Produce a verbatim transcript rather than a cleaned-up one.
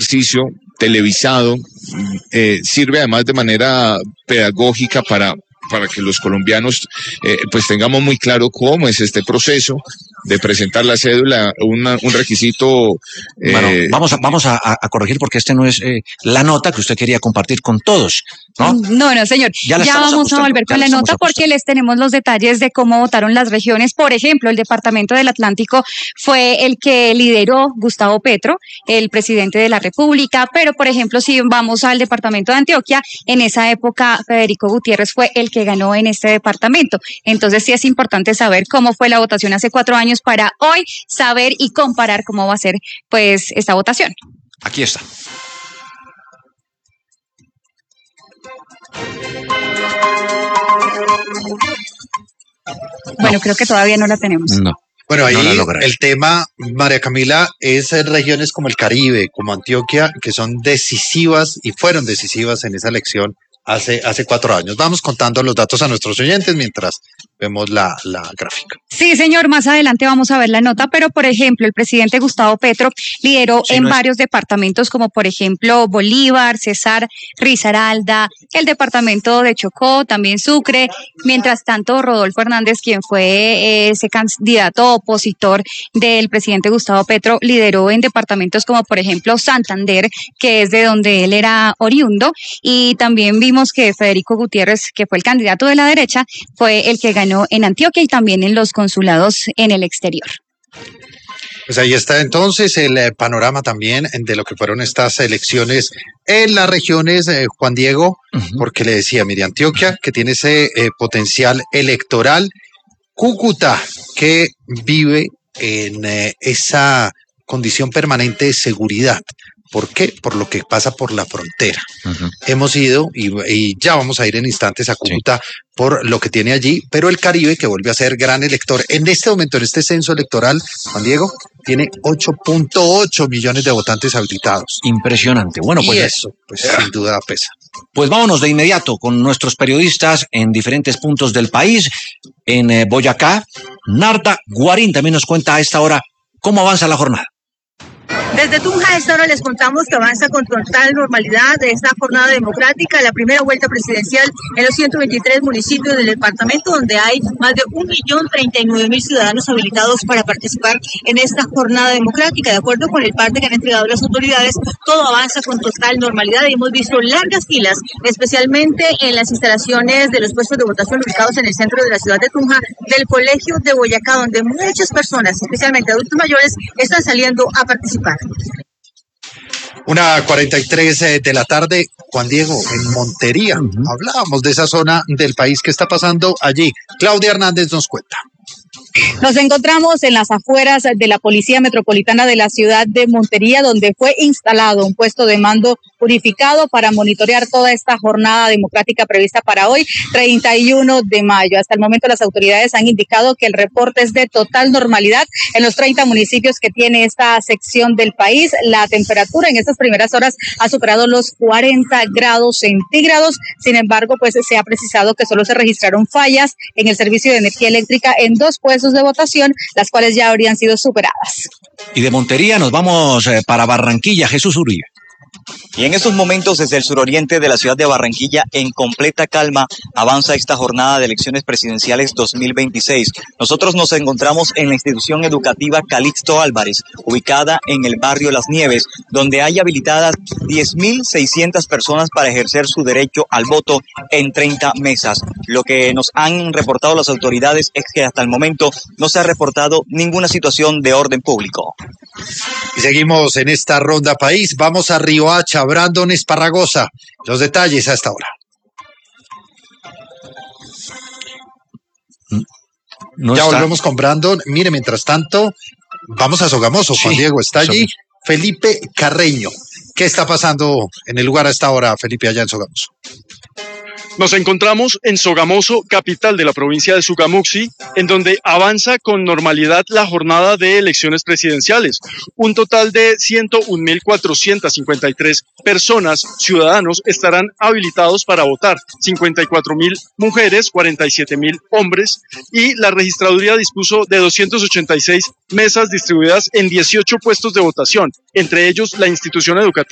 ejercicio televisado, eh, sirve además de manera pedagógica para, para que los colombianos eh, pues tengamos muy claro cómo es este proceso de presentar la cédula, una, un requisito. Eh, bueno, vamos a, vamos a, a corregir porque este no es eh, la nota que usted quería compartir con todos, ¿no? No, no, señor. Ya, ya vamos a volver con la nota porque les tenemos los detalles de cómo votaron las regiones. Por ejemplo, el departamento del Atlántico fue el que lideró Gustavo Petro, el presidente de la República, pero por ejemplo, si vamos al departamento de Antioquia, en esa época Federico Gutiérrez fue el que ganó en este departamento. Entonces sí es importante saber cómo fue la votación hace cuatro años para hoy saber y comparar cómo va a ser pues esta votación. Aquí está. Bueno, no. Creo que todavía no la tenemos. No. Bueno, ahí no el tema, María Camila, es regiones como el Caribe, como Antioquia, que son decisivas y fueron decisivas en esa elección hace, hace cuatro años. Vamos contando los datos a nuestros oyentes mientras vemos la, la gráfica. Sí, señor, más adelante vamos a ver la nota, pero por ejemplo, el presidente Gustavo Petro lideró sí, en no es... varios departamentos como por ejemplo Bolívar, Cesar, Risaralda, el departamento de Chocó, también Sucre. Mientras tanto, Rodolfo Hernández, quien fue ese candidato opositor del presidente Gustavo Petro, lideró en departamentos como por ejemplo Santander, que es de donde él era oriundo, y también vimos que Federico Gutiérrez, que fue el candidato de la derecha, fue el que ganó en Antioquia y también en los consulados en el exterior. Pues ahí está entonces el eh, panorama también de lo que fueron estas elecciones en las regiones, eh, Juan Diego, uh-huh. porque le decía, mire, Antioquia, que tiene ese eh, potencial electoral, Cúcuta, que vive en eh, esa condición permanente de seguridad. ¿Por qué? Por lo que pasa por la frontera. Uh-huh. Hemos ido y, y ya vamos a ir en instantes a Cúcuta sí. por lo que tiene allí, pero el Caribe, que vuelve a ser gran elector, en este momento, en este censo electoral, Juan Diego, tiene ocho punto ocho millones de votantes habilitados. Impresionante. Bueno, pues y eso, pues sin duda pesa. Pues vámonos de inmediato con nuestros periodistas en diferentes puntos del país. En eh, Boyacá, Narda Guarín también nos cuenta a esta hora cómo avanza la jornada. Desde Tunja a esta hora les contamos que avanza con total normalidad de esta jornada democrática, la primera vuelta presidencial en los ciento veintitrés municipios del departamento, donde hay más de un millón treinta y nueve mil ciudadanos habilitados para participar en esta jornada democrática. De acuerdo con el parte que han entregado las autoridades, todo avanza con total normalidad y hemos visto largas filas, especialmente en las instalaciones de los puestos de votación ubicados en el centro de la ciudad de Tunja, del Colegio de Boyacá, donde muchas personas, especialmente adultos mayores, están saliendo a participar. Una cuarenta y tres de la tarde, Juan Diego, en Montería. Uh-huh. Hablábamos de esa zona del país que está pasando allí. Claudia Hernández nos cuenta. Nos encontramos en las afueras de la Policía Metropolitana de la ciudad de Montería, donde fue instalado un puesto de mando unificado para monitorear toda esta jornada democrática prevista para hoy, treinta y uno de mayo. Hasta el momento las autoridades han indicado que el reporte es de total normalidad en los treinta municipios que tiene esta sección del país. La temperatura en estas primeras horas ha superado los cuarenta grados centígrados. Sin embargo, pues se ha precisado que solo se registraron fallas en el servicio de energía eléctrica en dos puestos de votación, las cuales ya habrían sido superadas. Y de Montería nos vamos eh, para Barranquilla, Jesús Uribe. Y en estos momentos, desde el suroriente de la ciudad de Barranquilla, en completa calma, avanza esta jornada de elecciones presidenciales dos mil veintiséis. Nosotros nos encontramos en la institución educativa Calixto Álvarez, ubicada en el barrio Las Nieves, donde hay habilitadas diez mil seiscientas personas para ejercer su derecho al voto en treinta mesas. Lo que nos han reportado las autoridades es que hasta el momento no se ha reportado ninguna situación de orden público. Y seguimos en esta ronda país. Vamos a Riohacha, Brandon Esparragosa. Los detalles a esta hora. No ya está. Volvemos con Brandon. Mire, mientras tanto, vamos a Sogamoso. Sí, Juan Diego está allí. Somos. Felipe Carreño. ¿Qué está pasando en el lugar a esta hora, Felipe, allá en Sogamoso? Nos encontramos en Sogamoso, capital de la provincia de Sogamuxi, en donde avanza con normalidad la jornada de elecciones presidenciales. Un total de ciento un mil cuatrocientas cincuenta y tres personas, ciudadanos, estarán habilitados para votar. cincuenta y cuatro mil mujeres, cuarenta y siete mil hombres, y la registraduría dispuso de doscientas ochenta y seis mesas distribuidas en dieciocho puestos de votación, entre ellos la institución educativa